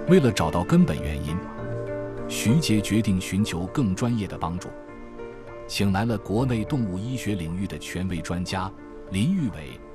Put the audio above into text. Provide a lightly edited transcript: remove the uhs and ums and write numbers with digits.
为了找到根本原因，徐杰决定寻求更专业的帮助，请来了国内动物医学领域的权威专家林玉伟